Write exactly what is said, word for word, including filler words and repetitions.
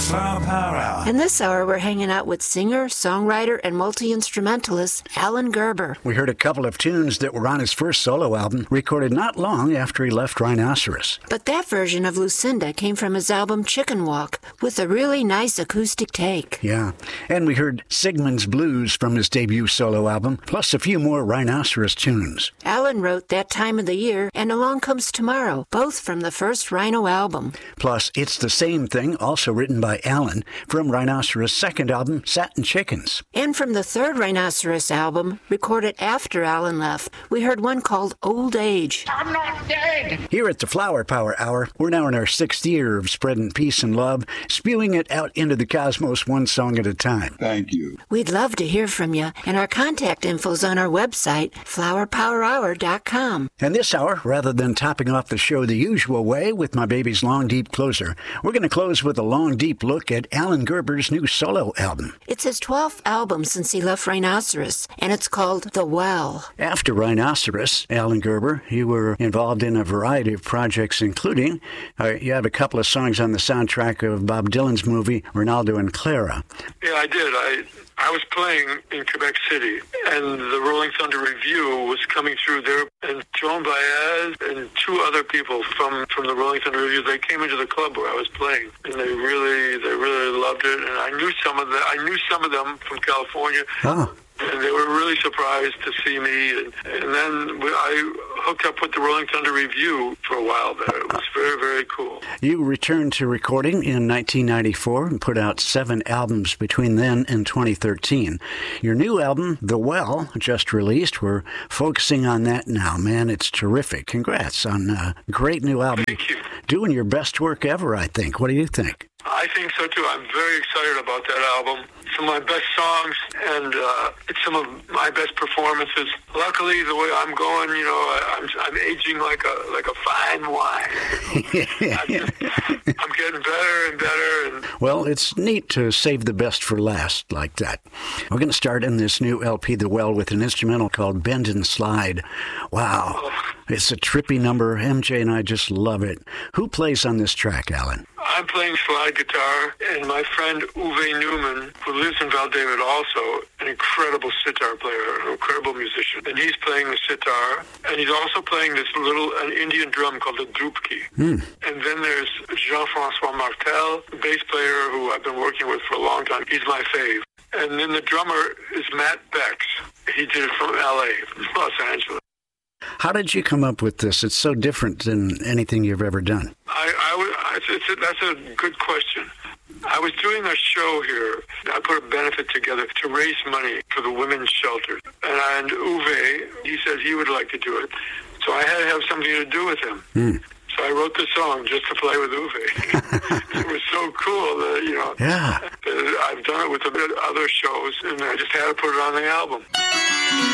Flower Power Hour. In this hour, we're hanging out with singer, songwriter, and multi-instrumentalist Alan Gerber. We heard a couple of tunes that were on his first solo album, recorded not long after he left Rhinoceros. But that version of Lucinda came from his album Chicken Walk, with a really nice acoustic take. Yeah, and we heard Sigmund's Blues from his debut solo album, plus a few more Rhinoceros tunes. Alan wrote That Time of the Year and Along Comes Tomorrow, both from the first Rhino album. Plus, It's the Same Thing, also written by Alan, from Rhinoceros' second album, Satin Chickens. And from the third Rhinoceros album, recorded after Alan left, we heard one called Old Age. I'm not dead! Here at the Flower Power Hour, we're now in our sixth year of spreading peace and love, spewing it out into the cosmos one song at a time. Thank you. We'd love to hear from you, and our contact info's on our website, flower power hour dot com. And this hour, rather than topping off the show the usual way with my baby's Long Deep Closer, we're going to close with a long, deep look at Alan Gerber's new solo album. It's his twelfth album since he left Rhinoceros, and it's called The Well. After Rhinoceros, Alan Gerber, you were involved in a variety of projects, including, uh, you have a couple of songs on the soundtrack of Bob Dylan's movie, Ronaldo and Clara. Yeah, I did. I I was playing in Quebec City, and the Rolling Thunder Review was coming through there, and Joan Baez and two other people from, from the Rolling Thunder Review, they came into the club where I was playing, and they really they really loved it, and I knew some of the I knew some of them from California. Oh. And they were really surprised to see me. And, and then I hooked up with the Rolling Thunder Review for a while there. It was very, very cool. You returned to recording in nineteen ninety-four and put out seven albums between then and twenty thirteen. Your new album, The Well, just released. We're focusing on that now. Man, it's terrific. Congrats on a great new album. Thank you. Doing your best work ever, I think. What do you think? I think so, too. I'm very excited about that album. Some of my best songs, and uh, it's some of my best performances. Luckily, the way I'm going, you know, I, I'm I'm aging like a like a fine wine. I'm, just, I'm getting better and better. And well, it's neat to save the best for last like that. We're going to start in this new L P, The Well, with an instrumental called Bend and Slide. Wow. Oh. It's a trippy number. M J and I just love it. Who plays on this track, Alan? I'm playing slide guitar, and my friend Uwe Newman, who lives in Val David also, an incredible sitar player, an incredible musician. And he's playing the sitar, and he's also playing this little an Indian drum called the drupki. Mm. And then there's Jean-François Martel, the bass player who I've been working with for a long time. He's my fave. And then the drummer is Matt Bex. He did it from L A, Los Angeles. How did you come up with this? It's so different than anything you've ever done. I, I, I it's a, that's a good question. I was doing a show here. I put a benefit together to raise money for the women's shelter. And Uwe, he said he would like to do it. So I had to have something to do with him. Mm. So I wrote the song just to play with Uwe. It was so cool that, you know, yeah. that I've done it with a bit of other shows, and I just had to put it on the album.